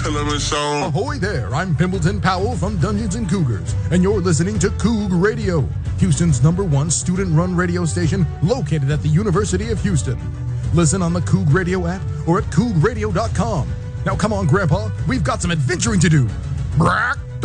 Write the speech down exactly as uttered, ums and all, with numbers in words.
Cinnamon song. Ahoy there, I'm Pimbleton Powell from Dungeons and Cougars, and you're listening to Coug Radio, Houston's number one student-run radio station located at the University of Houston. Listen on the Coug Radio app or at coug radio dot com. Now come on, Grandpa, we've got some adventuring to do. Brack!